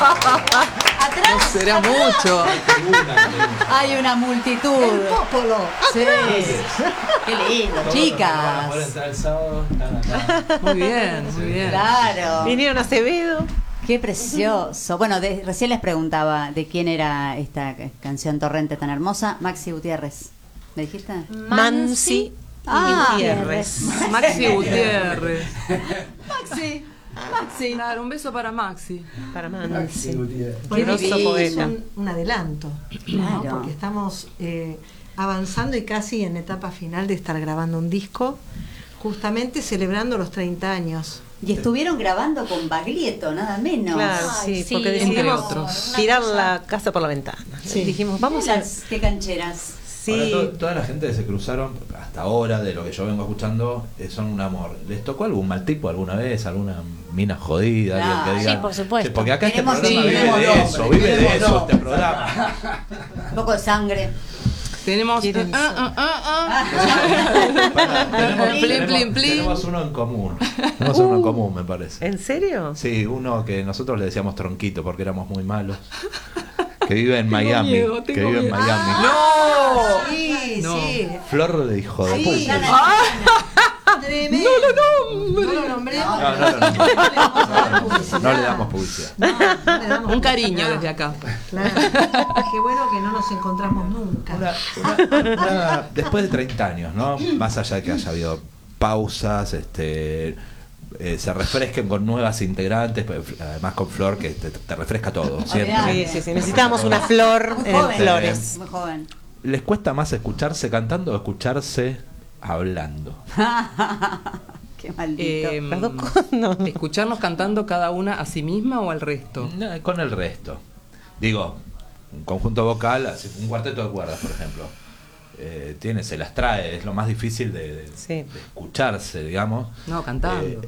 ¿Atrás? No será mucho. Hay una multitud. El popolo. Sí. Qué lindo, Van a chicas. poder entrar el sábado, están acá. Muy bien, muy bien. Claro. Vinieron a Acevedo. Qué precioso. Bueno, recién les preguntaba de quién era esta canción Torrente tan hermosa. Maxi Gutiérrez. ¿Me dijiste? Mansi Gutiérrez. Maxi Gutiérrez. Maxi. Claro, un beso para Maxi. Para Mansi. Bueno, Grosso sí, poeta. es un adelanto, ¿no? Claro. Porque estamos avanzando y casi en etapa final de estar grabando un disco, justamente celebrando los 30 años. Y estuvieron grabando con Baglietto, nada menos. Claro, Ay, sí, sí, porque entre decidimos otros. tirar la casa por la ventana. Sí. Dijimos, vamos a... Qué cancheras. Sí, Ahora, toda la gente que se cruzaron hasta ahora, de lo que yo vengo escuchando, son un amor. ¿Les tocó algún mal tipo alguna vez? ¿Alguna mina jodida? Ah, Alguien que diga, sí, por supuesto. "Che, porque acá este Queremos- programa sí, vive queremos de nombres, eso, vive de queremos eso este nombres. programa. Un poco de sangre. Tenemos. ¿Quieren? Plin, plin, plin. Tenemos uno en común. Tenemos uno en común, me parece. ¿en serio? Sí, uno que nosotros le decíamos Tronquito porque éramos muy malos. Que vive en Tengo Miami. miedo, Que tengo vive en miedo. Miami. ¡No! Sí, No. sí. Flor de hijo de Sí, puta. tremendo. No lo nombré. No, no le damos publicidad. Un cariño desde acá. Claro. Qué bueno que no nos encontramos nunca. Después de 30 años, ¿no? Más allá de que haya habido pausas, se refresquen con nuevas integrantes, además con Flor, que te refresca todo, siempre. Sí. Necesitábamos una flor Muy en el joven. Flores. Muy joven. ¿Les cuesta más escucharse cantando o escucharse hablando? Qué maldito. Las dos cosas, no. ¿Escucharnos cantando cada una a sí misma o al resto? No, con el resto. Digo, un conjunto vocal, así, un cuarteto de cuerdas, por ejemplo. Se las trae, es lo más difícil de escucharse, digamos. No, cantando.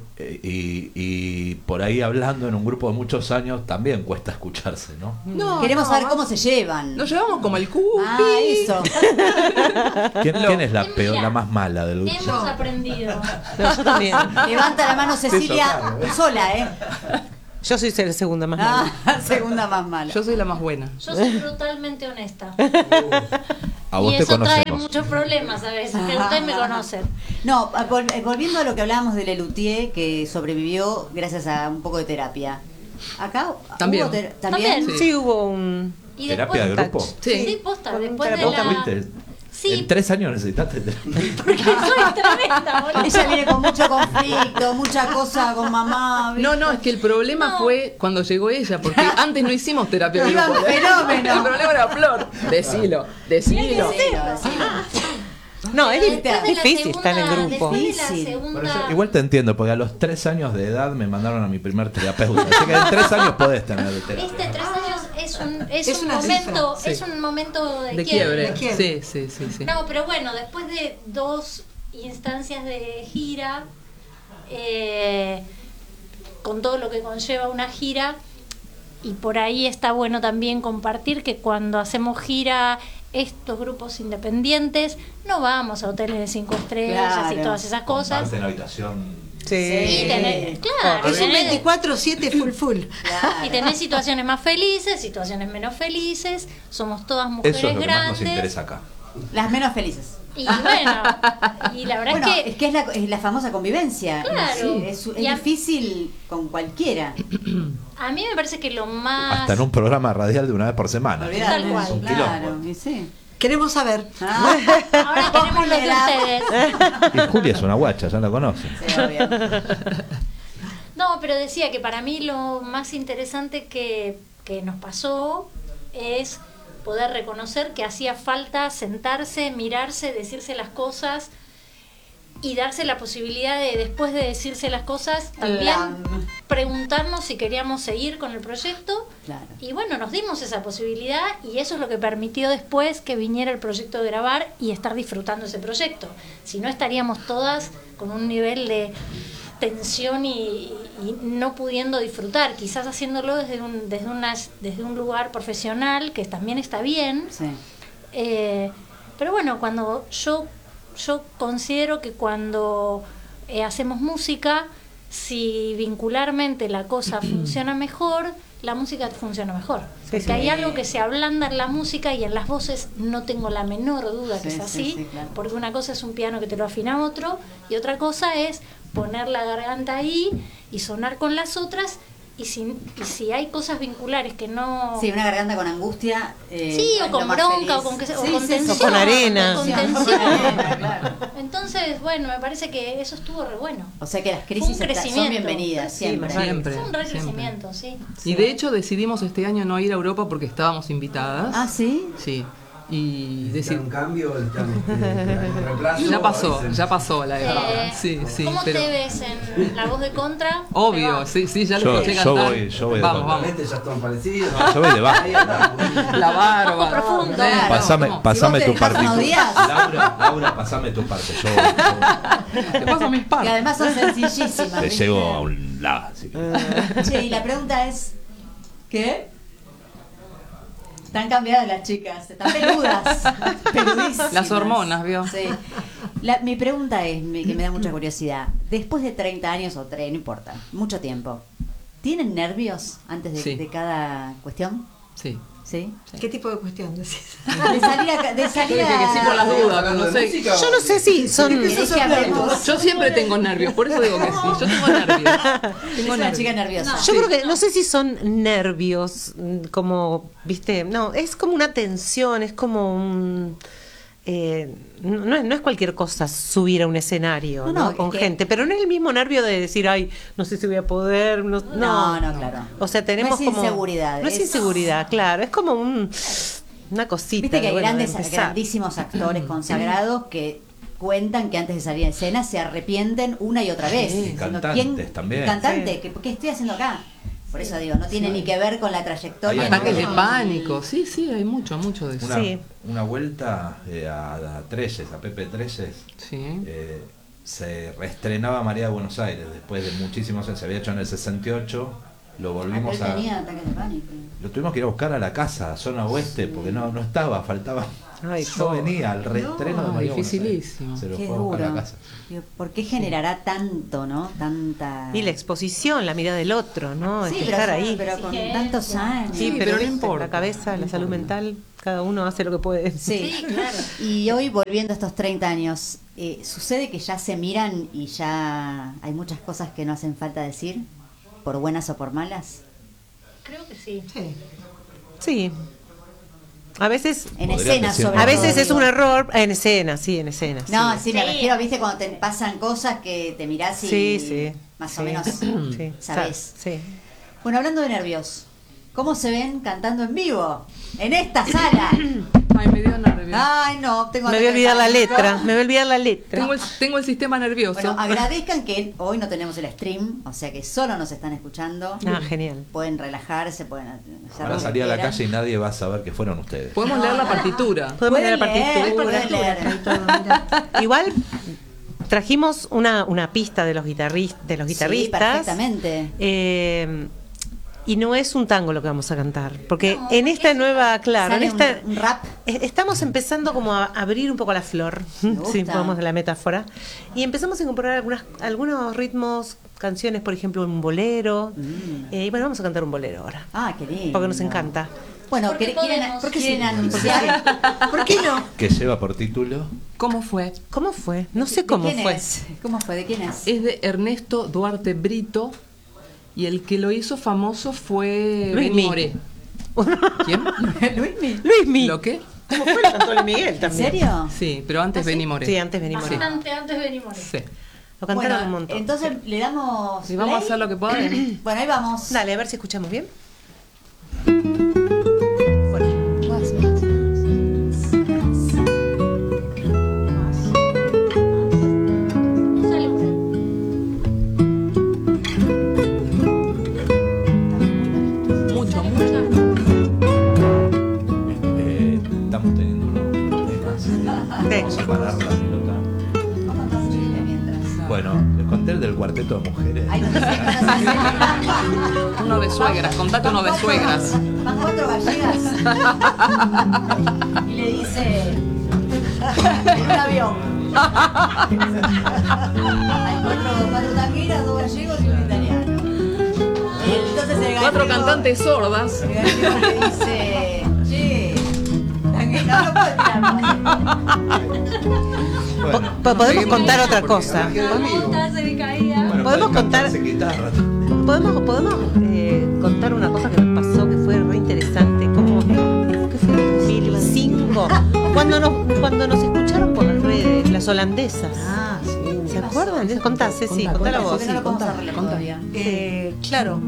Y por ahí hablando en un grupo de muchos años también cuesta escucharse, ¿no? No, Queremos no, saber cómo se llevan. Nos llevamos como el cupi. Ah, eso. ¿Quién es la Mira, peor, la más mala del grupo? Hemos aprendido. No, yo también. Levanta la mano Cecilia claro. sola, ¿eh? Yo soy la segunda más mala. Segunda más mala. Yo soy la más buena. Yo soy brutalmente honesta. A vos Y te eso trae conocemos. muchos problemas a veces, que ustedes me conocen. No, volviendo a lo que hablábamos de Lelutier, que sobrevivió gracias a un poco de terapia. Acá También. hubo También. también. Sí, hubo un... Y ¿Terapia de después, grupo? Sí, posta. Con un Después de terapeuta. la... ¿Viste? Sí, En 3 años necesitaste terapia. porque soy tremenda, boludo. Ella viene con mucho conflicto, mucha cosa con mamá. ¿viste? No, es que el problema No. fue cuando llegó ella, porque antes no hicimos terapia de Iba grupo. en fenómeno. El problema era Flor. Decilo. Decilo. No, es Después de la difícil segunda- estar en el grupo. Después de la Difícil. segunda... Pero yo igual te entiendo, porque a los 3 años de edad me mandaron a mi primer terapeuta. Así que en 3 años podés tener terapia. Viste, 3 años es Es un una momento, cifra, es un momento de De quiebre. quiebre. Sí. No, pero bueno, después de 2 instancias de gira, con todo lo que conlleva una gira, y por ahí está bueno también compartir que cuando hacemos gira estos grupos independientes, no vamos a hoteles de 5 estrellas y Claro. todas esas cosas. Comparten habitación. Y Sí. claro, Es un tenés- 24/7 full. Claro. y tenés situaciones más felices, situaciones menos felices, somos todas mujeres Eso es lo que más nos grandes. interesa acá. Las menos felices. Y bueno, y la verdad Bueno, es que es la famosa convivencia. Claro. Sí, es Y a- difícil con cualquiera. a mí me parece que lo más... Hasta en un programa radial de una vez por semana. Olvidate. Tal cual. Un Claro, quilombo. y sí. Queremos saber. Ah, Ahora queremos lo de ustedes. Y Julia es una guacha, ya la conocen. sí, obvio. No, pero decía que para mí lo más interesante que nos pasó es poder reconocer que hacía falta sentarse, mirarse, decirse las cosas y darse la posibilidad de, después de decirse las cosas, también preguntarnos si queríamos seguir con el proyecto. Claro. Y bueno, nos dimos esa posibilidad y eso es lo que permitió después que viniera el proyecto de grabar y estar disfrutando ese proyecto. Si no, estaríamos todas con un nivel de tensión y no pudiendo disfrutar, quizás haciéndolo desde un lugar profesional, que también está bien. Sí. Pero bueno, cuando yo considero que cuando hacemos música si vincularmente la cosa funciona mejor, la música funciona mejor. Porque sí. hay algo que se ablanda en la música y en las voces no tengo la menor duda que Sí, es sí, así, sí, claro. porque una cosa es un piano que te lo afina otro y otra cosa es poner la garganta ahí y sonar con las otras. Y si hay cosas vinculares que no... Sí, una garganta con angustia. Sí, es o con lo más bronca, feliz. o con, Sí, o con sí, tensión. o con arena. Con Sí, tensión. con arena, claro. Entonces, bueno, me parece que eso estuvo re bueno. O sea que las Fue un crisis son crecimiento. bienvenidas, Sí, siempre. más vale. Siempre. Fue un re siempre. crecimiento, sí. Y de hecho decidimos este año no ir a Europa porque estábamos invitadas. Ah, ¿sí? Sí. Y ¿Necesitan un cambio? ¿Un reemplazo? ya pasó la época. Sí, sí. ¿Cómo pero te ves en La Voz de Contra? obvio, sí, ya lo escuché yo cantar. voy de vamos, Contra. vamos. Ya están parecidos. Yo voy de bajo. Ahí andamos. La barba. Poco profundo. Claro. Pasame Si tu vos te dejas unos parte. días. Laura, pasame tu parte. Yo voy. Te paso mis Y partes. además son sencillísimas. Te ¿viste? llevo a un lado. Así que- Che, y la pregunta es, ¿qué? Están cambiadas las chicas, están peludas, peludísimas. Las hormonas, ¿vio? Sí. Mi pregunta es, que me da mucha curiosidad, después de 30 años o 3, no importa, mucho tiempo, ¿tienen nervios antes de, Sí. de cada cuestión? Sí. ¿Sí? ¿Qué tipo de cuestión decís? De salir a... De salir Yo dije que sí por las dudas, no sé. Yo no sé si son... ¿Querés que hablemos? Yo siempre tengo nervios, por eso digo que sí. Yo tengo nervios. Es Tengo una nervios. chica nerviosa. Yo creo que, no sé si son nervios, como, viste, no, es como una tensión, es como un... no es cualquier cosa subir a un escenario, No, ¿no? no, Con es que- gente, pero no es el mismo nervio de decir, ay, no sé si voy a poder, no, No, claro. O sea, tenemos No es como... inseguridad, No es es- inseguridad, claro, es como una cosita. Viste que hay bueno, de grandes, empezar. grandísimos actores consagrados que cuentan que antes de salir a escena se arrepienten una y otra vez. Sí, diciendo, cantantes también. Cantante, ¿qué estoy haciendo acá? Por eso digo, no tiene ni que ver con la trayectoria. Hay ni Ataques de con- pánico. Sí, hay mucho de eso. Sí. Una vuelta a Treyes, a Pepe Treyes, Sí. se reestrenaba María de Buenos Aires después de muchísimos años. Se había hecho en el 68, lo volvimos Aquel a... tenía ataques de pánico. Lo tuvimos que ir a buscar a la casa, zona oeste, porque no estaba, faltaba. Ay, no pobre. venía al reestreno de María de Buenos Aires. dificilísimo. Se lo Qué fue a buscar a duro. la casa. Digo, ¿por qué generará tanto, no? Tanta... Y la exposición, la mirada del otro, ¿no? Sí, Es que pero, estar ahí. pero con Sí, tantos años. Sí, Sí, pero no viste, importa. la cabeza, la salud mental, cada uno hace lo que puede. Sí. Sí, claro. Y hoy, volviendo a estos 30 años, ¿sucede que ya se miran y ya hay muchas cosas que no hacen falta decir? ¿Por buenas o por malas? Creo que sí. Sí. Sí. A veces, En Podrían escena, decir sobre a todo, veces es digo. un error en escena, sí, en escena. No, sí. sí, me Sí. refiero, viste, cuando te pasan cosas que te mirás y Sí. más sí. o menos Sí. sabés. Sí. Bueno, hablando de nervios, ¿cómo se ven cantando en vivo? En esta sala. Ay, me dio nervios. Ay, no, tengo Me voy a olvidar la letra, me voy a olvidar la letra. Tengo el sistema nervioso. Bueno, agradezcan que hoy no tenemos el stream, o sea que solo nos están escuchando. Ah, genial. Pueden relajarse, pueden hacer Van lo a que salir a la quieran. calle y nadie va a saber que fueron ustedes. Podemos leer la partitura. Podemos leer la Pueden leer, partitura. pueden leer. Igual trajimos una pista de los Sí, guitarristas. perfectamente. Y no es un tango lo que vamos a cantar, porque No, en esta nueva, claro, en Sale esta un rap. estamos empezando como a abrir un poco la flor, Me gusta. si podemos de la metáfora, y empezamos a incorporar algunos ritmos, canciones, por ejemplo, un bolero, y bueno, vamos a cantar un bolero ahora, Ah, qué lindo. porque nos encanta. Bueno, Porque ¿quieren, podemos. ¿quieren anunciar? ¿Por qué no? Que lleva por título ¿Cómo fue? ¿Cómo fue? No sé ¿De cómo quién fue. es? ¿Cómo fue? ¿De quién es? Es de Ernesto Duarte Brito y el que lo hizo famoso fue Luis Benny Mi. Moré. ¿Quién? Luismi. Luismi. ¿Lo qué? ¿Cómo fue? Lo cantó Luis Miguel ¿En también. serio? Sí, pero antes Benny Moré. Sí, antes venimos. Antes venimos. Sí. Lo cantaron Bueno, un montón. entonces le damos. Y vamos a play. hacer lo que podamos. Bueno, ahí vamos. Dale, a ver si escuchamos bien. Mucho. estamos teniendo unos problemas. Vamos a parar la pelota. ¿Cómo estás, Chile, mientras? Bueno, les conté el del cuarteto de mujeres. Ay, no sé, Uno de suegras, contate uno de suegras. Van 4 gallegas. Y le dice. En un avión. Hay cuatro tangueras, 2 gallegos y un italiano. Entonces el gallego, 4 cantantes sordas. el gallego le dice, che, tanguera, no puedo tirar. Podemos contar otra cosa. Podemos contar. Podemos contar una cosa que nos pasó que fue re interesante. Como que fue en 2005 cuando nos escucharon por las redes, las holandesas. Ah, sí. ¿Se acuerdan? Contá, Ceci, contá la voz. Porque no lo podemos arreglar todavía. Claro.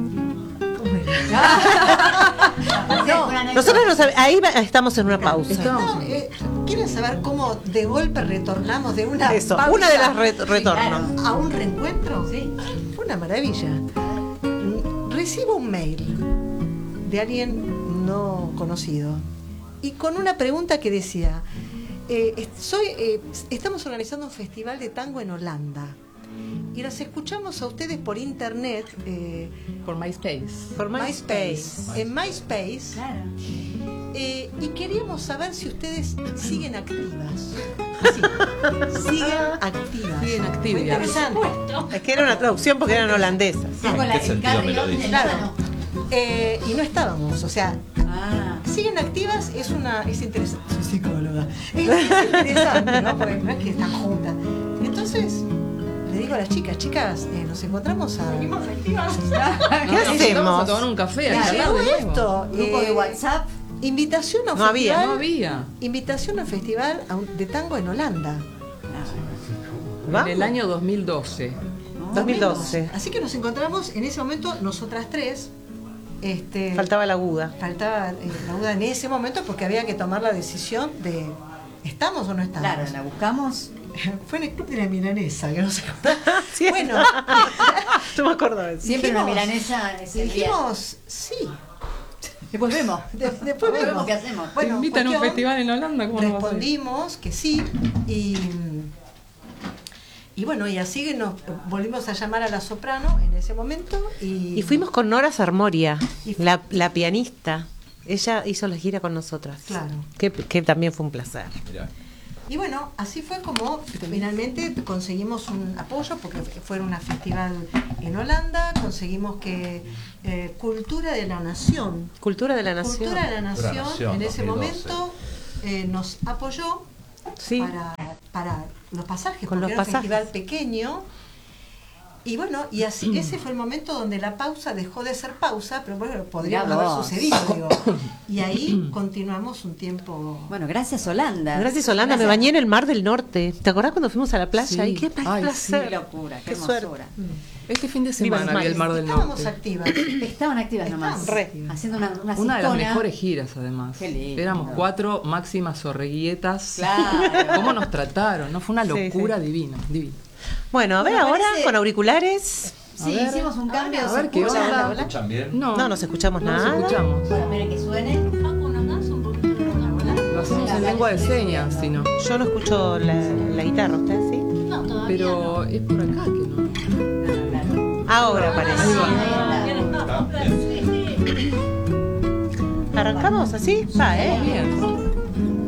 Nosotros ahí estamos en una pausa. No, ¿quieren saber cómo de golpe retornamos de una Eso, pausa una de las retornos. a un reencuentro? Sí. Fue una maravilla. Recibo un mail de alguien no conocido y con una pregunta que decía, estamos organizando un festival de tango en Holanda y los escuchamos a ustedes por internet, Por MySpace. Por MySpace. en MySpace, Claro. y queríamos saber si ustedes siguen activas. Así, siguen activas. Siguen Fue activas. interesante. Es que era una traducción porque eran holandesas. Con ¿En qué sentido me lo dice? Claro. Y no estábamos, o sea, Ah. siguen activas, es interesante, soy psicóloga, es interesante, ¿no? Porque no es que están juntas. Entonces, le digo a las chicas, nos encontramos a... Seguimos activas. ¿Qué Vamos a hacemos? tomar un café a Claro, charlar de Llegó nuevo. esto, Grupo de WhatsApp. invitación a un No había, festival, No había. invitación a un festival de tango en Holanda. En el año 2012. 2012. Así que nos encontramos en ese momento, nosotras tres. Faltaba la aguda. Faltaba la duda en ese momento porque había que tomar la decisión de ¿estamos o no estamos? Claro, la buscamos. Fue en el club de la milanesa, que no sé cómo. Sí. Bueno, Yo me acuerdo de eso. Siempre una Dijimos- milanesa es el día. dijimos sí. Después vemos. Después vemos qué hacemos. ¿Te invitan a un cuestión, festival en Holanda? ¿Cómo no vas a ir? respondimos que sí y bueno, y así nos volvimos a llamar a la soprano en ese momento Y fuimos con Nora Sarmoria, Y- la pianista. Ella hizo la gira con nosotras. Claro. Que también fue un placer. Mirá. Y bueno, así fue como finalmente conseguimos un apoyo, porque fue un festival en Holanda, conseguimos que Cultura de la Nación, Cultura de la Nación. Cultura de la Nación, Nación, en ese 2012. momento nos apoyó Sí. para los pasajes, Con porque los era un pasajes. festival pequeño. Y bueno, y así ese fue el momento donde la pausa dejó de ser pausa, pero bueno, podría Mirá no haber vos. sucedido, digo. Y ahí continuamos un tiempo. Bueno, gracias Holanda. Gracias, Holanda. Me bañé en el Mar del Norte. ¿Te acordás cuando fuimos a la playa? Sí. Ay, qué Ay, placer. Qué locura, qué, Qué suerte. hermosura. Este fin de Viva semana los había el Mar del Estábamos Norte. activas. Estaban activas nomás. Estaban re. Haciendo una Una de las cistona. mejores giras, además. Qué lindo. Éramos 4 máximas zorreguietas. Claro. ¿Cómo nos trataron? ¿No? Fue una Sí, locura sí. divina, divina. Bueno, a ver Bueno, ahora parece- con auriculares. Sí, A ver. hicimos un cambio. A ¿se ver qué escucha? onda. Hola. ¿Escuchan bien? No nos escuchamos No nos nada. escuchamos. Bueno, esperen que suene. Lo hacemos en lengua de señas, si no. Yo no escucho la guitarra, ¿ustedes sí? No, todavía Pero es por acá que no. Ahora parece. Ahí está. Está bien. ¿Arrancamos así? Va, ¿eh? Bien.